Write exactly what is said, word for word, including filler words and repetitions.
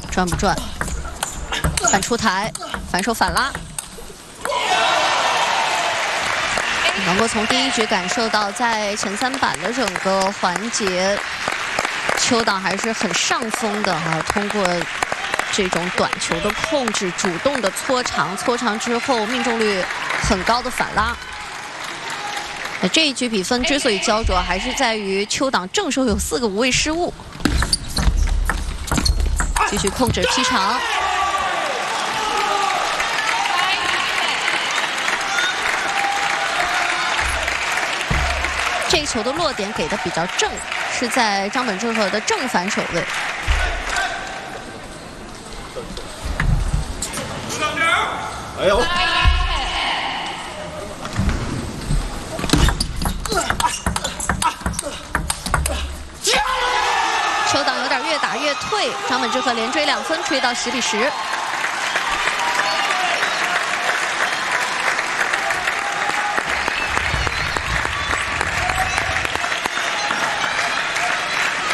转不转？反出台，反手反拉。 能够从第一局感受到，在前三板的整个环节，邱党还是很上风的哈、啊。通过这种短球的控制，主动的搓长，搓长之后命中率很高的反拉。那这一局比分之所以焦灼，还是在于邱党正手有四个无谓失误。继续控制劈长。 这一球的落点给的比较正，是在张本智和的正反手位。 哎呦！ 邱党有点越打越退，张本智和连追两分，追到十比十。